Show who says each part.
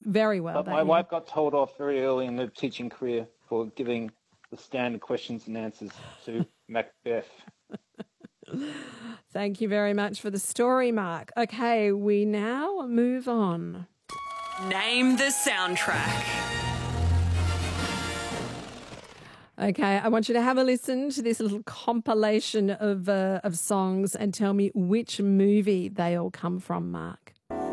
Speaker 1: very well.
Speaker 2: But my wife got told off very early in the teaching career for giving the standard questions and answers to Macbeth.
Speaker 1: Thank you very much for the story, Mark. Okay, we now move on.
Speaker 3: Name the soundtrack.
Speaker 1: Okay, I want you to have a listen to this little compilation of songs and tell me which movie they all come from, Mark.